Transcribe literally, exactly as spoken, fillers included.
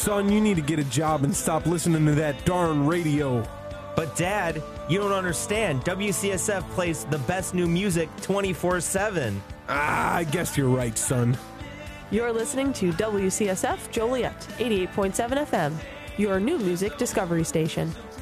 Son, you need to get a job and stop listening to that darn radio. But Dad, you don't understand. W C S F plays the best new music twenty-four seven. Ah, I guess you're right, son. You're listening to W C S F Joliet, eighty-eight point seven F M, your new music discovery station.